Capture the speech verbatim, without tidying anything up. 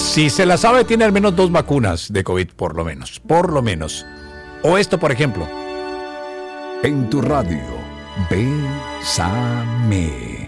Si se la sabe, tiene al menos dos vacunas de COVID, por lo menos. Por lo menos. O esto, por ejemplo. En tu radio, Bésame.